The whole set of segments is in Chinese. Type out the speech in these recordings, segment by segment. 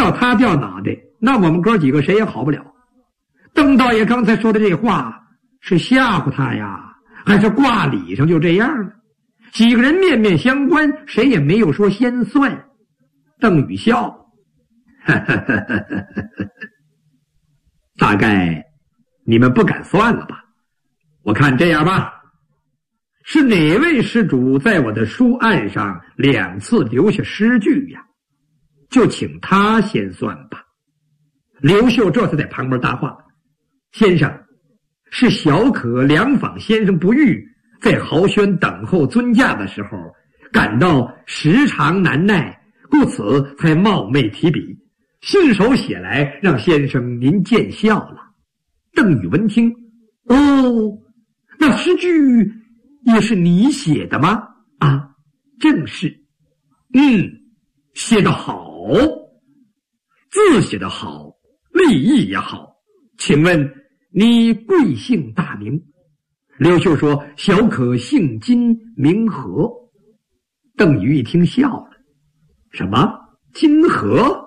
要他掉脑袋，那我们哥几个谁也好不了。邓道爷刚才说的这话是吓唬他呀，还是挂礼上就这样呢？几个人面面相关，谁也没有说先算。邓禹笑，大概你们不敢算了吧？我看这样吧，是哪位施主在我的书案上2次留下诗句呀？就请他先算吧。刘秀这才在旁边搭话：先生，是小可两访先生不遇，在豪轩等候尊驾的时候，感到时常难耐，故此才冒昧提笔，信手写来，让先生您见笑了。邓禹闻听，哦，那诗句也是你写的吗？啊，正是。写得好，字写得好，立意也好。请问你贵姓大名？刘秀说：小可姓金名和。邓禹一听笑了：什么金和？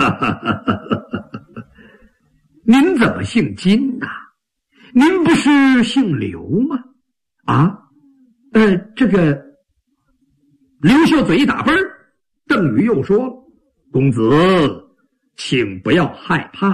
您怎么姓金啊？您不是姓刘吗？啊，这个刘秀嘴一打奔儿，邓禹又说：公子请不要害怕，